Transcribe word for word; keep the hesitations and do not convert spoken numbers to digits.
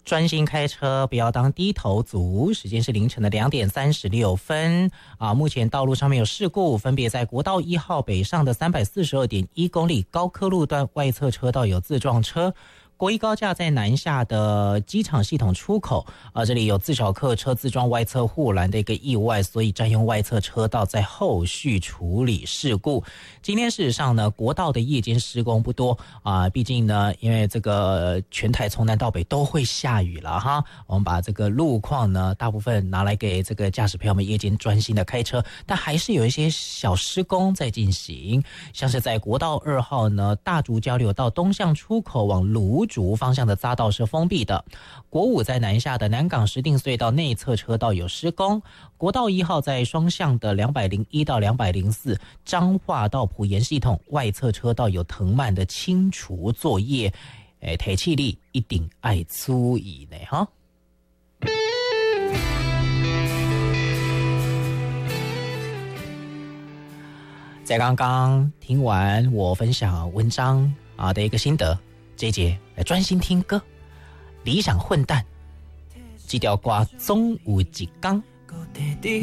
专心开车，不要当低头族。时间是凌晨的两点三十六分啊。目前道路上面有事故，分别在国道一号北上的三百四十二点一公里高科路段外侧车道有自撞车。国一高架在南下的机场系统出口啊，这里有自小客车自撞外侧护栏的一个意外，所以占用外侧车道，在后续处理事故。今天事实上呢，国道的夜间施工不多啊，毕竟呢，因为这个全台从南到北都会下雨了哈。我们把这个路况呢，大部分拿来给这个驾驶朋友们夜间专心的开车，但还是有一些小施工在进行，像是在国道二号呢，大竹交流道东向出口往芦竹方向的匝道是封闭的。国五在南下的南港石碇隧道内侧车道有施工。国道一号在双向的两百零一到两百零四彰化到埔盐系统外侧车道有藤蔓的清除作业，诶，提气力一定爱注意呢哈。在刚刚听完我分享文章啊的一个心得，这一节来专心听歌。理想混蛋，这条歌总有一天